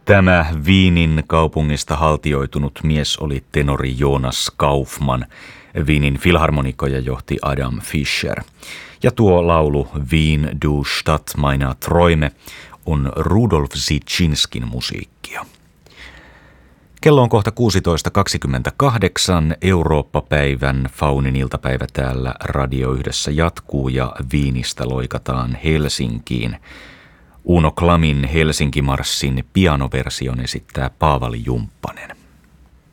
Tämä Wienin kaupungista haltioitunut mies oli tenori Jonas Kaufmann. Wienin filharmonikoja johti Adam Fischer. Ja tuo laulu Wien du Stadt meiner Träume on Rudolf Zitschinskin musiikkia. Kello on kohta 16.28. Eurooppa-päivän Faunin iltapäivä täällä Radio Yhdessä jatkuu ja Wienistä loikataan Helsinkiin. Uno Klamin Helsinki-marssin pianoversion esittää Paavali Jumppanen.